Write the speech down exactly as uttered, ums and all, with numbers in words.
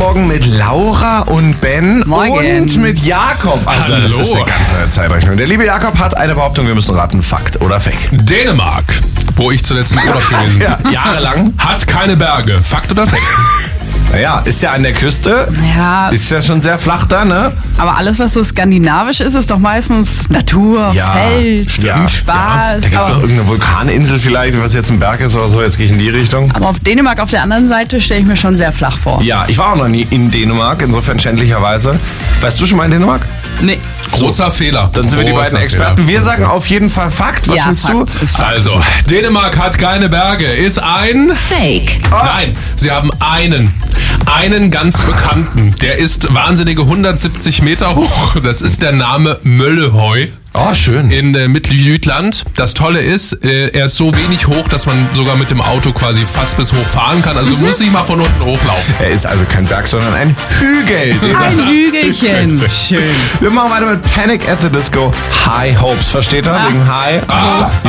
Morgen mit Laura und Ben. Morgen. Und mit Jakob. Also Hallo. das ist eine ganz neue Zeitrechnung. Der liebe Jakob hat eine Behauptung, wir müssen raten, Fakt oder Fake. Dänemark, wo ich zuletzt im Urlaub gewesen bin, Ja, jahrelang. hat keine Berge. Fakt oder Fake? Naja, ist ja an der Küste. Ja, Ist ja schon sehr flach da, ne? aber alles, was so skandinavisch ist, ist doch meistens Natur, Ja, Fels, ja, Spaß. Da gibt es aber, doch irgendeine Vulkaninsel vielleicht, was jetzt ein Berg ist oder so. Jetzt gehe ich in die Richtung. aber auf Dänemark auf der anderen Seite stelle ich mir schon sehr flach vor. Ja, ich war auch noch nie in Dänemark, insofern schändlicherweise. Warst du schon mal in Dänemark? Nee. Großer Fehler. Dann sind wir die Großer beiden Experten. Fehler. Wir sagen auf jeden Fall Fakt. Was ja, willst Fakt du? ist Fakt. Also, Dänemark hat keine Berge. Ist ein... Fake. Nein, sie haben einen. Einen ganz bekannten. Der ist wahnsinnige hundertsiebzig Meter hoch. Das ist der Name Møllehøj. Oh, schön. In äh, Mitteljütland. Das Tolle ist, äh, er ist so wenig hoch, dass man sogar mit dem Auto quasi fast bis hoch fahren kann. Also du musst nicht mal von unten hochlaufen. Er ist also kein Berg, sondern ein Hügel. Ein Hügelchen. Schön. Wir machen weiter mit Panic at the Disco. High Hopes. Versteht er? Wegen High? Alles klar.